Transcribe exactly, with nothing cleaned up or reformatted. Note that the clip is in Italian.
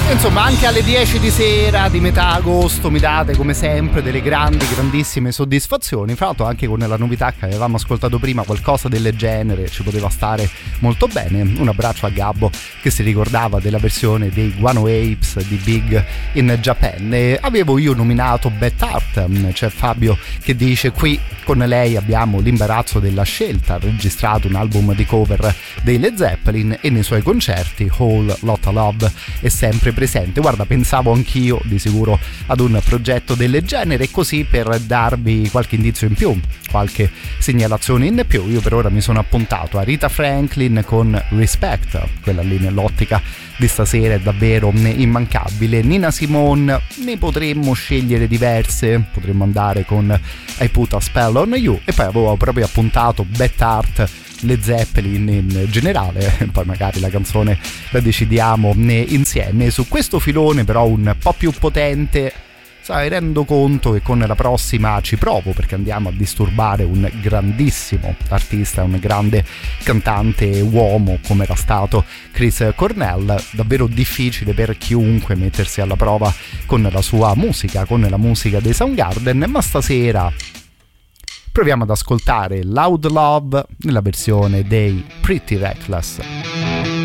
Insomma, anche alle dieci di sera di metà agosto mi date come sempre delle grandi, grandissime soddisfazioni. Fra l'altro anche con la novità che avevamo ascoltato prima, qualcosa del genere ci poteva stare molto bene. Un abbraccio a Gabbo che si ricordava della versione dei Guano Apes di Big in Japan. E avevo io nominato Beth Hart, c'è Fabio che dice: qui con lei abbiamo l'imbarazzo della scelta, ha registrato un album di cover dei Led Zeppelin e nei suoi concerti Whole Lotta Love è sempre presente. Guarda, pensavo anch'io di sicuro ad un progetto del genere, così per darvi qualche indizio in più, qualche segnalazione in più, io per ora mi sono appuntato a Rita Franklin con Respect, quella lì nell'ottica di stasera è davvero immancabile. Nina Simone ne potremmo scegliere diverse, potremmo andare con I Put a Spell on You, e poi avevo proprio appuntato Beth Hart, Led Zeppelin in generale, poi magari la canzone la decidiamo insieme. Su questo filone però un po' più potente, sai, rendo conto che con la prossima ci provo, perché andiamo a disturbare un grandissimo artista, un grande cantante uomo come era stato Chris Cornell. Davvero difficile per chiunque mettersi alla prova con la sua musica, con la musica dei Soundgarden, ma stasera proviamo ad ascoltare Loud Love nella versione dei Pretty Reckless.